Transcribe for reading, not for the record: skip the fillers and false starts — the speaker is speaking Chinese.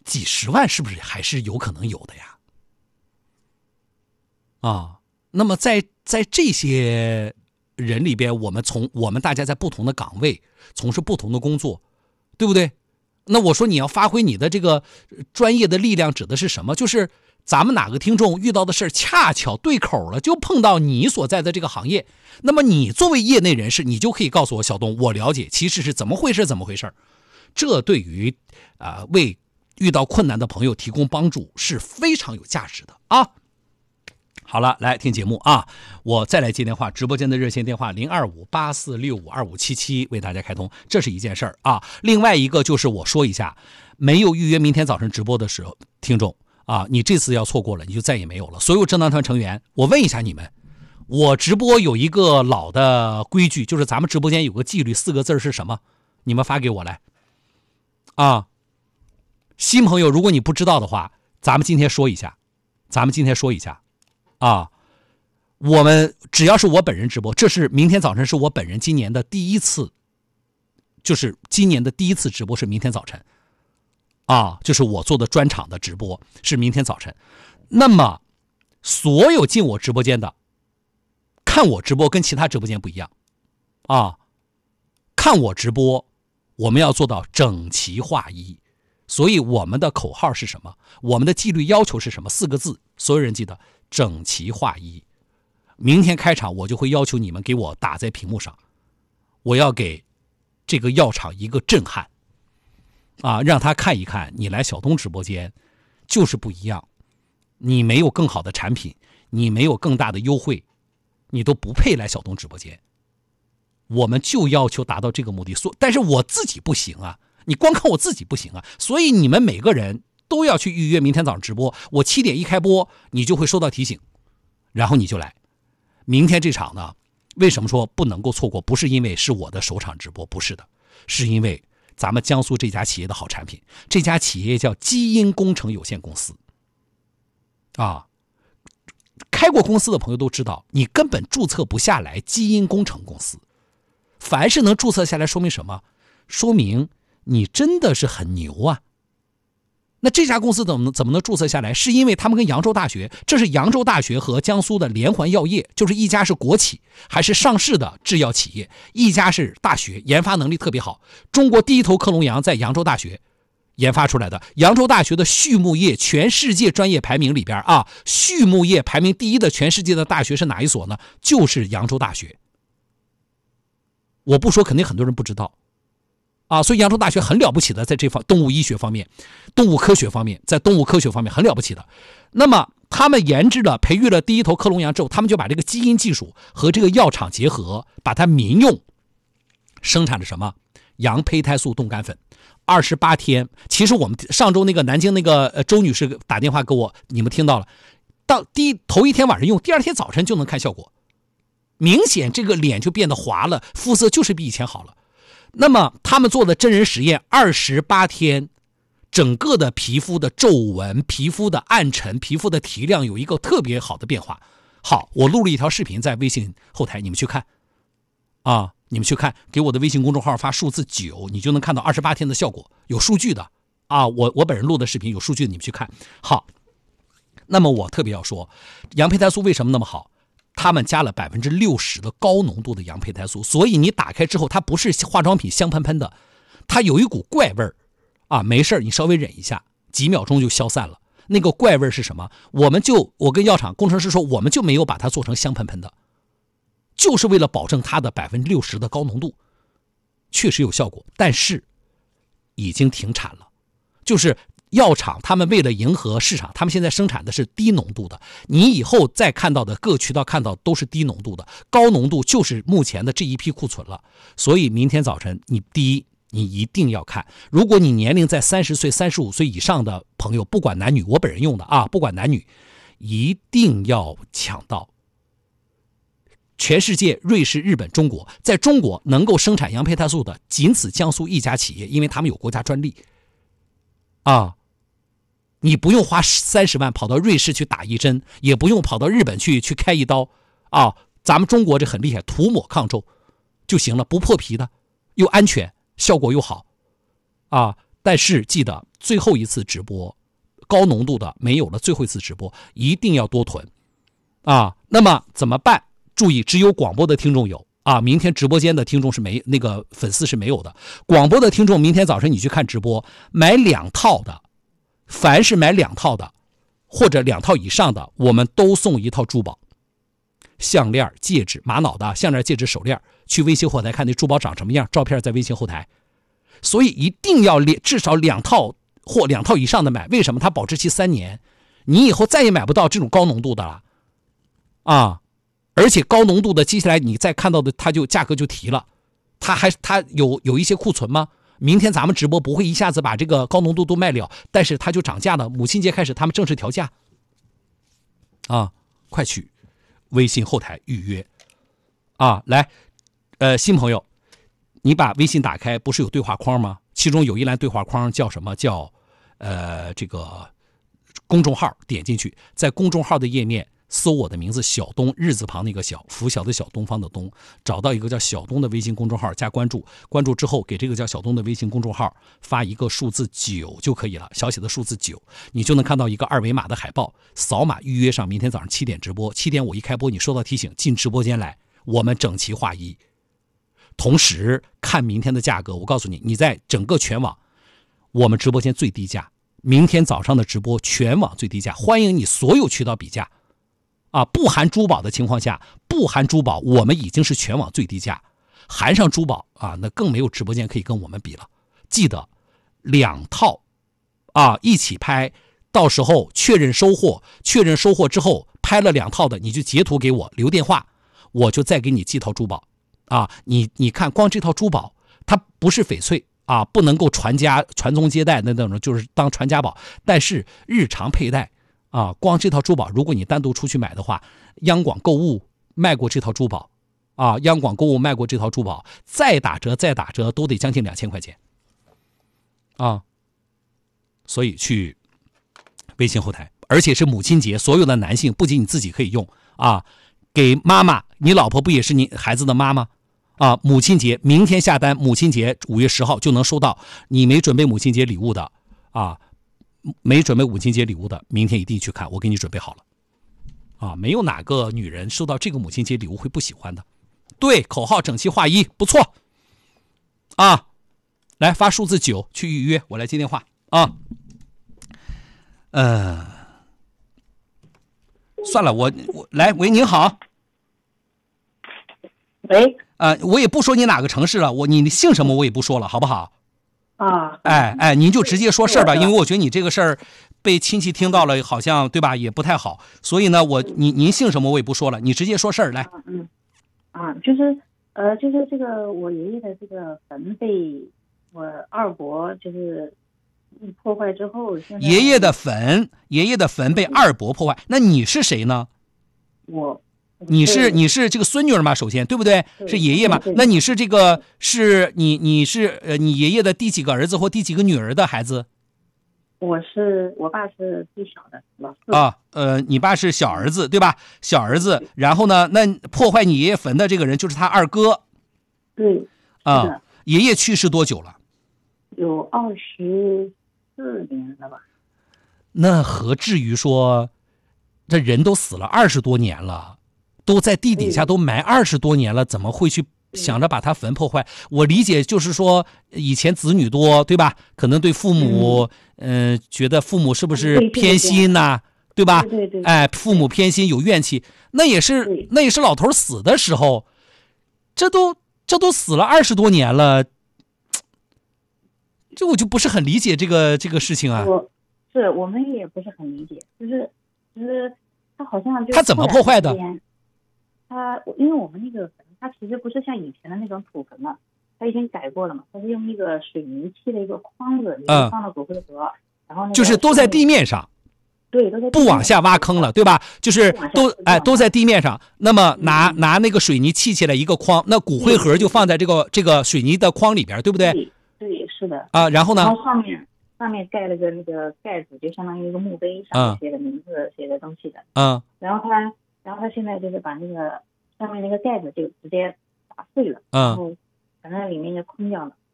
几十万是不是还是有可能有的呀？那么在这些人里边，我们大家在不同的岗位从事不同的工作，对不对？那我说你要发挥你的这个专业的力量，指的是什么？就是咱们哪个听众遇到的事儿恰巧对口了，就碰到你所在的这个行业，那么你作为业内人士，你就可以告诉我，小东，我了解其实是怎么回事。这对于为遇到困难的朋友提供帮助是非常有价值的啊。好了，来听节目啊！我再来接电话，直播间的热线电话02584652577为大家开通，这是一件事儿啊。另外一个就是我说一下，没有预约明天早晨直播的时候，听众啊，你这次要错过了，你就再也没有了。所有智囊团成员，我问一下你们，我直播有一个老的规矩，就是咱们直播间有个纪律，4个字是什么？你们发给我来啊。新朋友，如果你不知道的话，咱们今天说一下啊，我们只要是我本人直播，这是明天早晨是我本人今年的第一次，就是今年的第一次直播是明天早晨啊，就是我做的专场的直播是明天早晨。那么所有进我直播间的，看我直播跟其他直播间不一样啊，看我直播我们要做到整齐划一，所以我们的口号是什么？我们的纪律要求是什么？4个字，所有人记得，整齐划一。明天开场我就会要求你们给我打在屏幕上，我要给这个药厂一个震撼啊，让他看一看你来小东直播间就是不一样，你没有更好的产品，你没有更大的优惠，你都不配来小东直播间。我们就要求达到这个目的，但是我自己不行啊，你光看我自己不行啊，所以你们每个人都要去预约明天早上直播，我7点一开播，你就会收到提醒，然后你就来。明天这场呢，为什么说不能够错过？不是因为是我的首场直播，不是的，是因为咱们江苏这家企业的好产品。这家企业叫基因工程有限公司啊，开过公司的朋友都知道，你根本注册不下来基因工程公司。凡是能注册下来，说明什么？说明你真的是很牛啊。那这家公司怎么能注册下来？是因为他们跟扬州大学，这是扬州大学和江苏的连环药业，就是一家是国企，还是上市的制药企业，一家是大学，研发能力特别好。中国第一头克隆羊在扬州大学研发出来的。扬州大学的畜牧业全世界专业排名里边啊，畜牧业排名第1的全世界的大学是哪一所呢？就是扬州大学。我不说，肯定很多人不知道啊，所以扬州大学很了不起的，在这方动物医学方面、动物科学方面，在动物科学方面很了不起的。那么他们研制了、培育了第一头克隆羊之后，他们就把这个基因技术和这个药厂结合，把它民用，生产了什么？羊胚胎素冻干粉。28天，其实我们上周那个南京那个周女士打电话给我，你们听到了，到头一天晚上用，第2天早晨就能看效果。明显这个脸就变得滑了，肤色就是比以前好了。那么他们做的真人实验，28天，整个的皮肤的皱纹、皮肤的暗沉、皮肤的提亮有一个特别好的变化。好，我录了一条视频在微信后台，你们去看啊，你们去看，给我的微信公众号发数字9，你就能看到28天的效果，有数据的啊。我本人录的视频有数据的，你们去看。好，那么我特别要说，羊胚胎素为什么那么好？他们加了60%的高浓度的羊胚胎素，所以你打开之后，它不是化妆品香喷喷的，它有一股怪味儿啊。没事你稍微忍一下，几秒钟就消散了。那个怪味是什么？我跟药厂工程师说，我们就没有把它做成香喷喷的，就是为了保证它的60%的高浓度，确实有效果，但是已经停产了。就是药厂他们为了迎合市场，他们现在生产的是低浓度的，你以后再看到的各渠道看到都是低浓度的，高浓度就是目前的这一批库存了。所以明天早晨你第一，你一定要看，如果你年龄在30岁、35岁以上的朋友，不管男女，我本人用的啊，不管男女，一定要抢到。全世界，瑞士、日本、中国，在中国能够生产羊胚胎素的仅此江苏一家企业，因为他们有国家专利啊。你不用花30万跑到瑞士去打一针，也不用跑到日本去开一刀啊。咱们中国这很厉害，涂抹抗皱就行了，不破皮的，又安全，效果又好啊。 但是记得最后一次直播，高浓度的没有了，最后一次直播一定要多囤啊。那么怎么办？注意，只有广播的听众有啊，明天直播间的听众是没，那个粉丝是没有的。广播的听众，明天早晨你去看直播，买2套的，凡是买2套的或者2套以上的，我们都送1套珠宝。项链、戒指、玛瑙的项链、戒指、手链，去微信后台看那珠宝长什么样，照片在微信后台。所以一定要至少2套或2套以上的买，为什么？它保质期3年，你以后再也买不到这种高浓度的了啊！而且高浓度的接下来你再看到的，它就价格就提了，它有一些库存吗？明天咱们直播不会一下子把这个高浓度都卖了，但是它就涨价了。母亲节开始他们正式调价啊，快去微信后台预约啊！来，新朋友，你把微信打开，不是有对话框吗？其中有一栏对话框叫什么？叫这个公众号，点进去，在公众号的页面搜我的名字小东，日字旁那个小，拂晓的小，东方的东，找到一个叫小东的微信公众号，加关注，关注之后给这个叫小东的微信公众号发一个数字9就可以了，小写的数字9，你就能看到一个2维码的海报，扫码预约上明天早上7点直播，7点我一开播，你收到提醒进直播间来，我们整齐划一。同时看明天的价格，我告诉你，你在整个全网我们直播间最低价，明天早上的直播全网最低价，欢迎你所有渠道比价啊！不含珠宝的情况下，不含珠宝我们已经是全网最低价，含上珠宝啊，那更没有直播间可以跟我们比了。记得2套啊一起拍，到时候确认收货，确认收货之后拍了2套的，你就截图给我留电话，我就再给你寄套珠宝啊。你看光这套珠宝它不是翡翠啊，不能够传宗接代的那种，就是当传家宝，但是日常佩戴啊，光这套珠宝如果你单独出去买的话，央广购物卖过这套珠宝啊，央广购物卖过这套珠宝，再打折都得将近2000块钱啊。所以去微信后台，而且是母亲节，所有的男性不仅你自己可以用啊，给妈妈，你老婆不也是你孩子的妈妈啊？母亲节明天下单，母亲节5月10号就能收到。你没准备母亲节礼物的啊，没准备母亲节礼物的，明天一定去看，我给你准备好了啊！没有哪个女人收到这个母亲节礼物会不喜欢的。对，口号整齐划一，不错啊！来发数字9去预约，我来接电话啊。算了，我来，喂，您好。 喂， 我也不说你哪个城市了，你姓什么我也不说了，好不好？ 啊， 哎，您就直接说事儿吧，因为我觉得你这个事儿被亲戚听到了，好像对吧，也不太好，所以呢，您姓什么我也不说了，你直接说事儿来。 就是这个我爷爷的这个坟被我二伯就是破坏之后，现在爷爷的坟被二伯破坏，那你是谁呢？你是这个孙女儿吗？首先，对不对？是爷爷嘛？那你是这个是你是你爷爷的第几个儿子或第几个女儿的孩子？ 我爸是最小的，老四啊。你爸是小儿子对吧？小儿子，然后呢，那破坏你爷爷坟的这个人就是他二哥。 对啊，爷爷去世多久了？ 有24年了吧？ 那何至于说，这人都死了20多年了，都在地底下都埋20多年了，怎么会去想着把他坟破坏？我理解就是说，以前子女多，对吧？可能对父母，觉得父母是不是偏心呐，对吧？ 对， 哎，父母偏心有怨气，那也是老头死的时候，这都死了20多年了，这我就不是很理解这个事情啊。 我们也不是很理解，就是他好像就他怎么破坏的？ 因为我们那个坟，它其实不是像以前的那种土坟了，它已经改过了嘛，它是用那个水泥砌的一个筐子，里面放了骨灰盒，然后就是都在地面上， 对，都在不往下挖坑了，对吧？就是都在地面上，那么拿那个水泥砌起来一个筐，那骨灰盒就放在这个水泥的筐里边，对不对？ 对，是的啊，然后呢？ 然后上面盖了个那个盖子，就相当于一个墓碑，上面写的名字、写的东西的。然后他现在就是把那个上面那个盖子就直接打碎了，然后反正里面就空掉了。